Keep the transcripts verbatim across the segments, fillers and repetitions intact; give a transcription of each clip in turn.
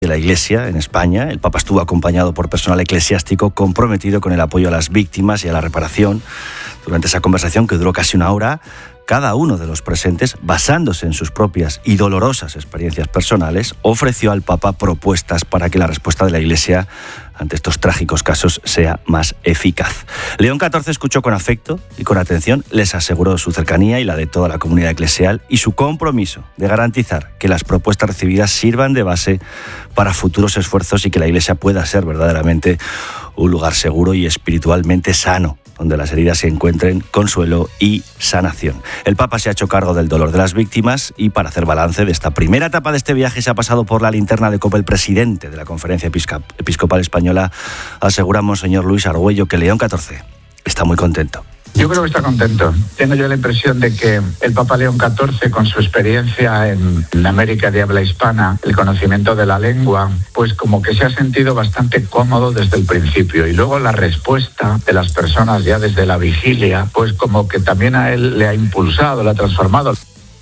la Iglesia en España. El Papa estuvo acompañado por personal eclesiástico comprometido con el apoyo a las víctimas y a la reparación. Durante esa conversación, que duró casi una hora, cada uno de los presentes, basándose en sus propias y dolorosas experiencias personales, ofreció al Papa propuestas para que la respuesta de la Iglesia ante estos trágicos casos sea más eficaz. León catorce escuchó con afecto y con atención, les aseguró su cercanía y la de toda la comunidad eclesial y su compromiso de garantizar que las propuestas recibidas sirvan de base para futuros esfuerzos y que la Iglesia pueda ser verdaderamente un lugar seguro y espiritualmente sano, donde las heridas se encuentren consuelo y sanación. El Papa se ha hecho cargo del dolor de las víctimas y, para hacer balance de esta primera etapa de este viaje, se ha pasado por la linterna de COPE el presidente de la Conferencia Episcopal Española. Aseguramos, señor Luis Argüello, que León catorce está muy contento. Yo creo que está contento. Tengo yo la impresión de que el Papa León catorce, con su experiencia en, en América de habla hispana, el conocimiento de la lengua, pues como que se ha sentido bastante cómodo desde el principio. Y luego la respuesta de las personas ya desde la vigilia, pues como que también a él le ha impulsado, le ha transformado.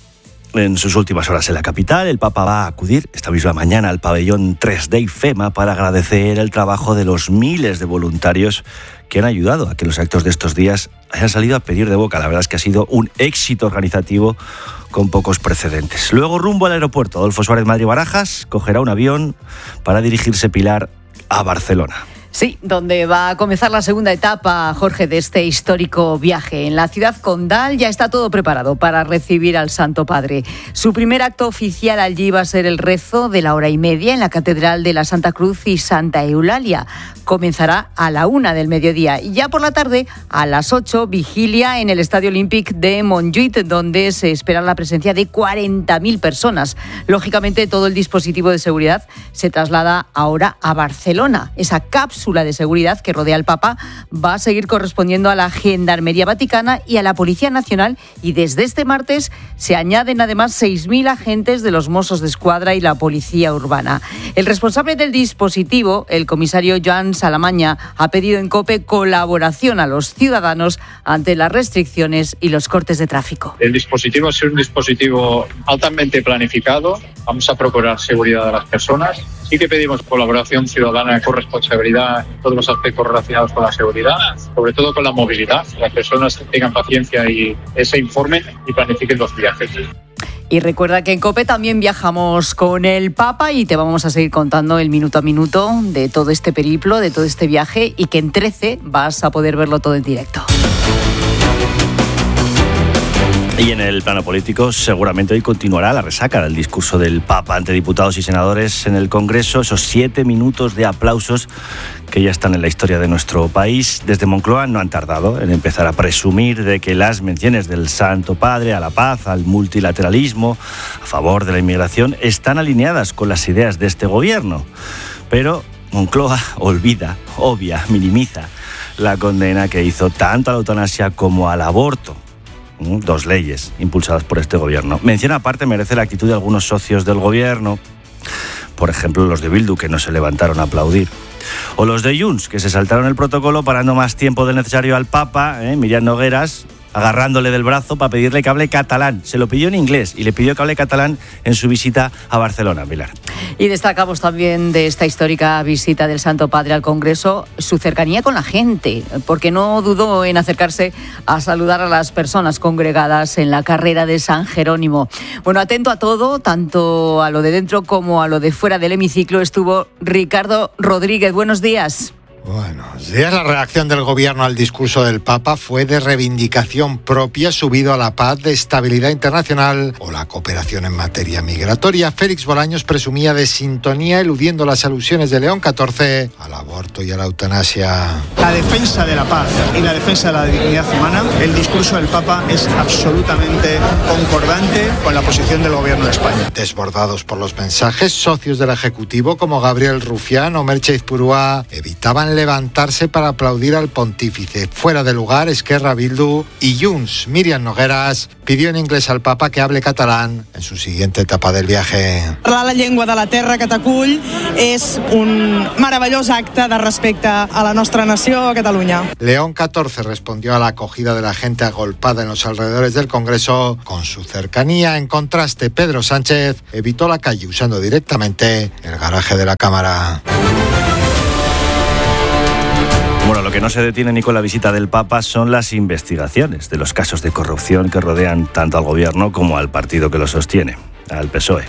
En sus últimas horas en la capital, el Papa va a acudir esta misma mañana al pabellón tres de IFEMA para agradecer el trabajo de los miles de voluntarios que han ayudado a que los actos de estos días hayan salido a pedir de boca. La verdad es que ha sido un éxito organizativo con pocos precedentes. Luego, rumbo al aeropuerto Adolfo Suárez Madrid-Barajas, cogerá un avión para dirigirse Pilar a Barcelona. Sí, donde va a comenzar la segunda etapa, Jorge, de este histórico viaje. En la ciudad condal ya está todo preparado para recibir al Santo Padre. Su primer acto oficial allí va a ser el rezo de la hora y media en la Catedral de la Santa Cruz y Santa Eulalia. Comenzará a la una del mediodía y ya por la tarde, a las ocho, vigilia en el Estadio Olímpic de Montjuïc, donde se espera la presencia de cuarenta mil personas. Lógicamente, todo el dispositivo de seguridad se traslada ahora a Barcelona. Esa cápsula de seguridad que rodea al Papa va a seguir correspondiendo a la Gendarmería Vaticana y a la Policía Nacional, y desde este martes se añaden además seis mil agentes de los Mossos de Escuadra y la Policía Urbana. El responsable del dispositivo, el comisario Joan Salamaña, ha pedido en COPE colaboración a los ciudadanos ante las restricciones y los cortes de tráfico. El dispositivo es un dispositivo altamente planificado. Vamos a procurar seguridad de las personas. Sí que pedimos colaboración ciudadana con responsabilidad en todos los aspectos relacionados con la seguridad, sobre todo con la movilidad. Las personas tengan paciencia y se informen y planifiquen los viajes. Y recuerda que en COPE también viajamos con el Papa y te vamos a seguir contando el minuto a minuto de todo este periplo, de todo este viaje, y que en trece vas a poder verlo todo en directo. Y en el plano político, seguramente hoy continuará la resaca del discurso del Papa ante diputados y senadores en el Congreso, esos siete minutos de aplausos que ya están en la historia de nuestro país. Desde Moncloa no han tardado en empezar a presumir de que las menciones del Santo Padre a la paz, al multilateralismo, a favor de la inmigración, están alineadas con las ideas de este gobierno. Pero Moncloa olvida, obvia, minimiza la condena que hizo tanto a la eutanasia como al aborto. Dos leyes impulsadas por este gobierno. Mención aparte merece la actitud de algunos socios del gobierno, por ejemplo los de Bildu, que no se levantaron a aplaudir, o los de Junts, que se saltaron el protocolo parando más tiempo del necesario al Papa, ¿eh? Miriam Nogueras, agarrándole del brazo para pedirle que hable catalán. Se lo pidió en inglés y le pidió que hable catalán en su visita a Barcelona, Pilar. Y destacamos también de esta histórica visita del Santo Padre al Congreso su cercanía con la gente, porque no dudó en acercarse a saludar a las personas congregadas en la carrera de San Jerónimo. Bueno, atento a todo, tanto a lo de dentro como a lo de fuera del hemiciclo, estuvo Ricardo Rodríguez. Buenos días. Buenos días. La reacción del gobierno al discurso del Papa fue de reivindicación propia, subido a la paz, de estabilidad internacional o la cooperación en materia migratoria. Félix Bolaños presumía de sintonía, eludiendo las alusiones de León catorce al aborto y a la eutanasia. La defensa de la paz y la defensa de la dignidad humana, el discurso del Papa es absolutamente concordante con la posición del gobierno de España. Desbordados por los mensajes, socios del Ejecutivo como Gabriel Rufián o Merche Izpurúa evitaban levantarse para aplaudir al pontífice. Fuera de lugar, Esquerra, Bildu y Junts. Miriam Nogueras pidió en inglés al Papa que hable catalán en su siguiente etapa del viaje. Parlar la llengua de la terra que t'acull és un meravellós acte de respecte a la nostra nació, a Catalunya. León catorce respondió a la acogida de la gente agolpada en los alrededores del Congreso con su cercanía. En contraste, Pedro Sánchez evitó la calle usando directamente el garaje de la Cámara. Bueno, lo que no se detiene ni con la visita del Papa son las investigaciones de los casos de corrupción que rodean tanto al gobierno como al partido que lo sostiene, al P S O E.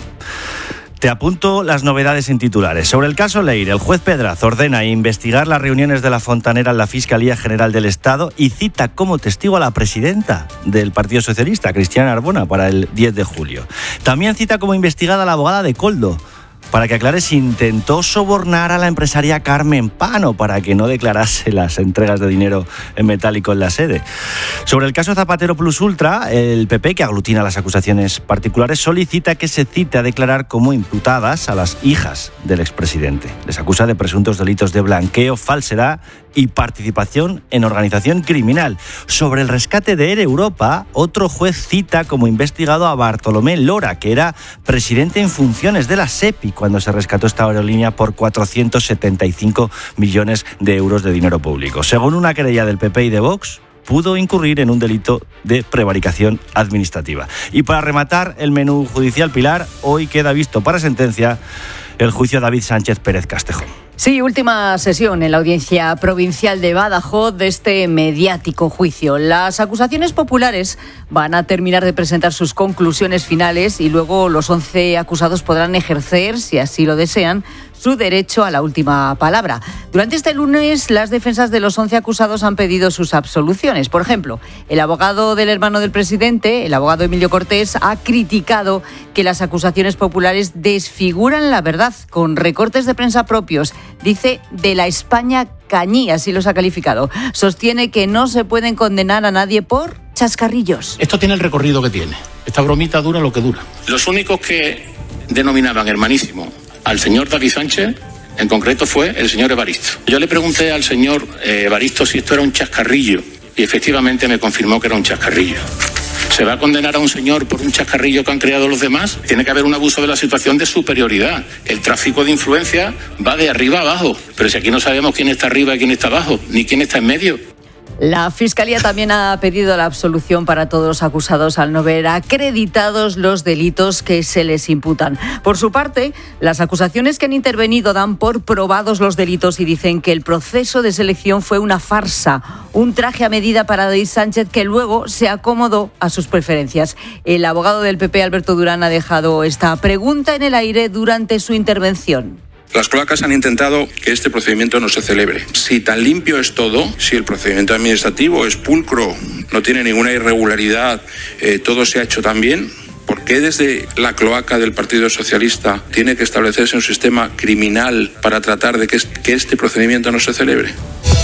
Te apunto las novedades en titulares. Sobre el caso Leire, el juez Pedraz ordena investigar las reuniones de la Fontanera en la Fiscalía General del Estado y cita como testigo a la presidenta del Partido Socialista, Cristiana Arbona, para el diez de julio. También cita como investigada a la abogada de Koldo, para que aclare si intentó sobornar a la empresaria Carmen Pano para que no declarase las entregas de dinero en metálico en la sede. Sobre el caso Zapatero Plus Ultra, el P P, que aglutina las acusaciones particulares, solicita que se cite a declarar como imputadas a las hijas del expresidente. Les acusa de presuntos delitos de blanqueo, falsedad y participación en organización criminal. Sobre el rescate de Air Europa, otro juez cita como investigado a Bartolomé Lora, que era presidente en funciones de la SEPI cuando se rescató esta aerolínea por cuatrocientos setenta y cinco millones de euros de dinero público. Según una querella del P P y de Vox, pudo incurrir en un delito de prevaricación administrativa. Y para rematar el menú judicial, Pilar, hoy queda visto para sentencia el juicio a David Sánchez Pérez Castejón. Sí, última sesión en la Audiencia Provincial de Badajoz de este mediático juicio. Las acusaciones populares van a terminar de presentar sus conclusiones finales y luego los once acusados podrán ejercer, si así lo desean, su derecho a la última palabra. Durante este lunes, las defensas de los once acusados han pedido sus absoluciones. Por ejemplo, el abogado del hermano del presidente, el abogado Emilio Cortés, ha criticado que las acusaciones populares desfiguran la verdad con recortes de prensa propios. Dice de la España cañí, así los ha calificado. Sostiene que no se pueden condenar a nadie por chascarrillos. Esto tiene el recorrido que tiene. Esta bromita dura lo que dura. Los únicos que denominaban hermanísimo al señor David Sánchez, en concreto, fue el señor Evaristo. Yo le pregunté al señor eh, Evaristo si esto era un chascarrillo y efectivamente me confirmó que era un chascarrillo. ¿Se va a condenar a un señor por un chascarrillo que han creado los demás? Tiene que haber un abuso de la situación de superioridad. El tráfico de influencia va de arriba a abajo, pero si aquí no sabemos quién está arriba y quién está abajo, ni quién está en medio. La Fiscalía también ha pedido la absolución para todos los acusados al no ver acreditados los delitos que se les imputan. Por su parte, las acusaciones que han intervenido dan por probados los delitos y dicen que el proceso de selección fue una farsa, un traje a medida para David Sánchez que luego se acomodó a sus preferencias. El abogado del P P, Alberto Durán, ha dejado esta pregunta en el aire durante su intervención. Las cloacas han intentado que este procedimiento no se celebre. Si tan limpio es todo, si el procedimiento administrativo es pulcro, no tiene ninguna irregularidad, eh, todo se ha hecho tan bien, ¿por qué desde la cloaca del Partido Socialista tiene que establecerse un sistema criminal para tratar de que, que este procedimiento no se celebre?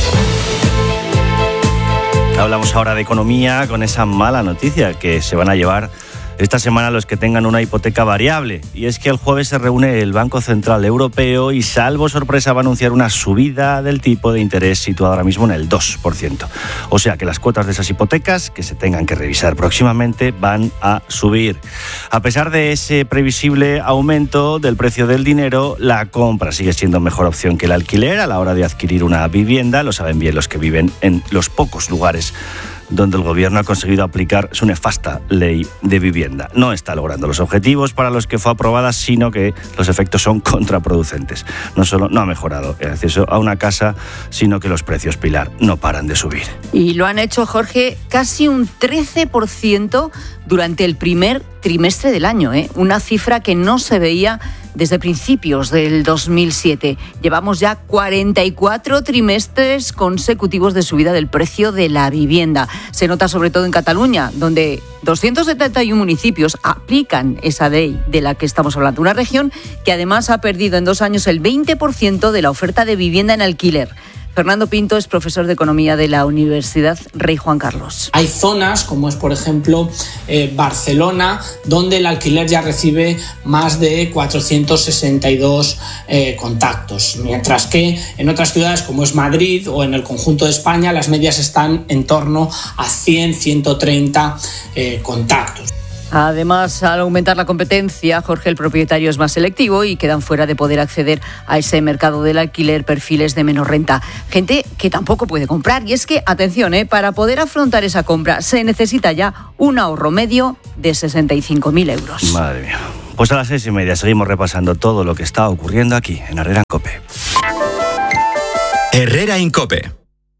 Hablamos ahora de economía con esa mala noticia que se van a llevar esta semana los que tengan una hipoteca variable. Y es que el jueves se reúne el Banco Central Europeo y, salvo sorpresa, va a anunciar una subida del tipo de interés situado ahora mismo en el dos por ciento. O sea que las cuotas de esas hipotecas, que se tengan que revisar próximamente, van a subir. A pesar de ese previsible aumento del precio del dinero, la compra sigue siendo mejor opción que el alquiler a la hora de adquirir una vivienda. Lo saben bien los que viven en los pocos lugares donde el gobierno ha conseguido aplicar su nefasta ley de vivienda. No está logrando los objetivos para los que fue aprobada, sino que los efectos son contraproducentes. No solo no ha mejorado el acceso a una casa, sino que los precios, Pilar, no paran de subir. Y lo han hecho, Jorge, casi un trece por ciento durante el primer trimestre del año, ¿eh? Una cifra que no se veía desde principios del dos mil siete. Llevamos ya cuarenta y cuatro trimestres consecutivos de subida del precio de la vivienda. Se nota sobre todo en Cataluña, donde doscientos setenta y uno municipios aplican esa ley de la que estamos hablando. Una región que además ha perdido en dos años el veinte por ciento de la oferta de vivienda en alquiler. Fernando Pinto es profesor de Economía de la Universidad Rey Juan Carlos. Hay zonas, como es por ejemplo eh, Barcelona, donde el alquiler ya recibe más de cuatrocientos sesenta y dos eh, contactos, mientras que en otras ciudades como es Madrid o en el conjunto de España las medias están en torno a cien, ciento treinta eh, contactos. Además, al aumentar la competencia, Jorge, el propietario es más selectivo y quedan fuera de poder acceder a ese mercado del alquiler perfiles de menor renta. Gente que tampoco puede comprar. Y es que, atención, ¿eh? para poder afrontar esa compra se necesita ya un ahorro medio de sesenta y cinco mil euros. Madre mía. Pues a las seis y media seguimos repasando todo lo que está ocurriendo aquí, en Herrera en COPE. Herrera en COPE.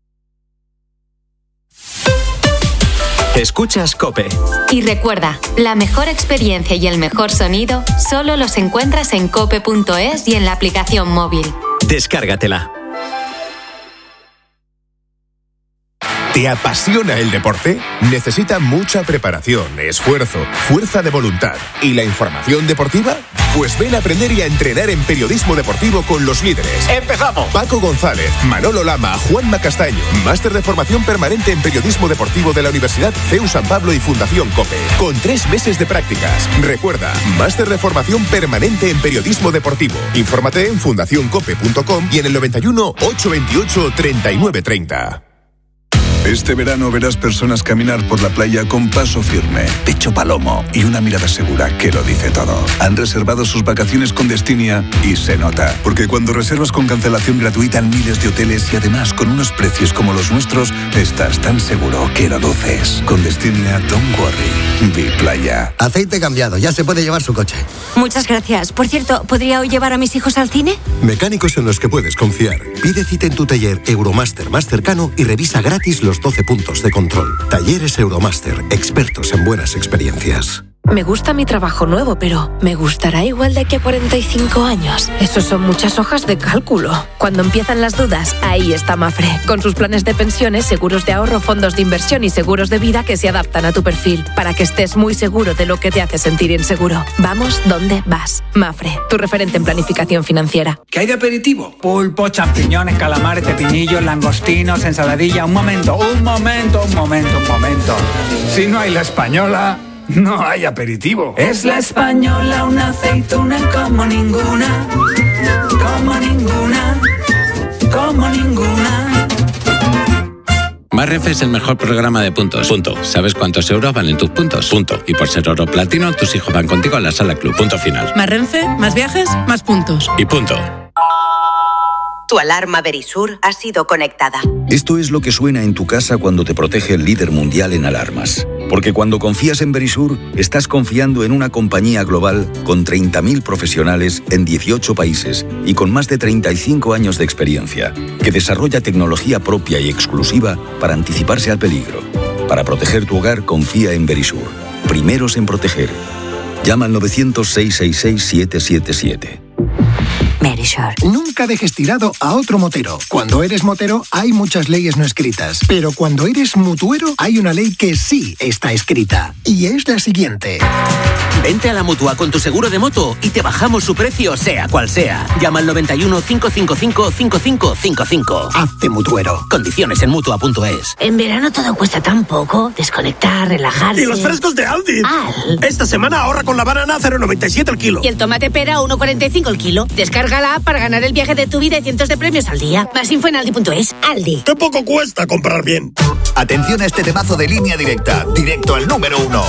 Escuchas COPE. Y recuerda, la mejor experiencia y el mejor sonido solo los encuentras en cope punto es y en la aplicación móvil. Descárgatela. ¿Te apasiona el deporte? Necesita mucha preparación, esfuerzo, fuerza de voluntad. ¿Y la información deportiva? Pues ven a aprender y a entrenar en periodismo deportivo con los líderes. ¡Empezamos! Paco González, Manolo Lama, Juanma Castaño. Máster de formación permanente en periodismo deportivo de la Universidad C E U San Pablo y Fundación COPE. Con tres meses de prácticas. Recuerda, máster de formación permanente en periodismo deportivo. Infórmate en fundación cope punto com y en el noventa y uno, ochocientos veintiocho, treinta y nueve treinta. Este verano verás personas caminar por la playa con paso firme, pecho palomo y una mirada segura que lo dice todo. Han reservado sus vacaciones con Destinia y se nota. Porque cuando reservas con cancelación gratuita en miles de hoteles y además con unos precios como los nuestros, estás tan seguro que lo luces. Con Destinia, don't worry. Be playa. Aceite cambiado, ya se puede llevar su coche. Muchas gracias. Por cierto, ¿podría hoy llevar a mis hijos al cine? Mecánicos en los que puedes confiar. Pide cita en tu taller Euromaster más cercano y revisa gratis los doce puntos de control. Talleres Euromaster, expertos en buenas experiencias. Me gusta mi trabajo nuevo, pero ¿me gustará igual de aquí a cuarenta y cinco años? Eso son muchas hojas de cálculo. Cuando empiezan las dudas, ahí está Mafre. Con sus planes de pensiones, seguros de ahorro, fondos de inversión y seguros de vida que se adaptan a tu perfil, para que estés muy seguro de lo que te hace sentir inseguro. Vamos donde vas. Mafre, tu referente en planificación financiera. ¿Qué hay de aperitivo? Pulpo, champiñones, calamares, pepinillos, langostinos, ensaladilla. Un momento, un momento, un momento, un momento. Si no hay la española, no hay aperitivo. Es la española, una aceituna como ninguna, como ninguna, como ninguna. Más Renfe es el mejor programa de puntos. Punto. ¿Sabes cuántos euros valen tus puntos? Punto. Y por ser oro platino, tus hijos van contigo a la sala club. Punto final. Más Renfe, más viajes, más puntos. Y punto. Tu alarma Verisur ha sido conectada. Esto es lo que suena en tu casa cuando te protege el líder mundial en alarmas. Porque cuando confías en Verisur, estás confiando en una compañía global con treinta mil profesionales en dieciocho países y con más de treinta y cinco años de experiencia, que desarrolla tecnología propia y exclusiva para anticiparse al peligro. Para proteger tu hogar, confía en Verisur. Primeros en proteger. Llama al novecientos, seiscientos sesenta y seis, siete siete siete. Verisur. Nunca dejes tirado a otro motero. Cuando eres motero hay muchas leyes no escritas, pero cuando eres mutuero hay una ley que sí está escrita, y es la siguiente. Vente a la Mutua con tu seguro de moto y te bajamos su precio sea cual sea. Llama al noventa y uno, cinco cinco cinco, cinco cinco cinco cinco. Hazte mutuero. Condiciones en mutua punto es. En verano todo cuesta tan poco. Desconectar, relajarse. Y los frescos de Aldi. Al. Esta semana ahorra con la banana a cero coma noventa y siete el kilo. Y el tomate pera a uno coma cuarenta y cinco el kilo. Descarga la app para ganar el viaje de tu vida y cientos de premios al día. Más info en aldi punto es. Aldi. ¡Qué poco cuesta comprar bien! Atención a este temazo de Línea Directa. Directo al número uno.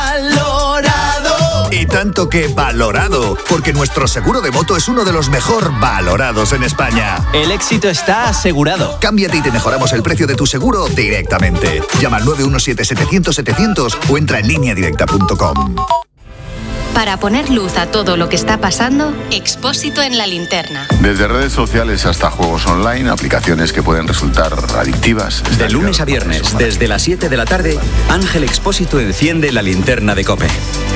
¡Valorado! Y tanto que valorado, porque nuestro seguro de moto es uno de los mejor valorados en España. El éxito está asegurado. Cámbiate y te mejoramos el precio de tu seguro directamente. Llama al nueve uno siete, setecientos, setecientos o entra en línea directa punto com. Para poner luz a todo lo que está pasando, Expósito en la linterna. Desde redes sociales hasta juegos online, aplicaciones que pueden resultar adictivas. De lunes a viernes, desde las siete de la tarde, Ángel Expósito enciende la linterna de COPE.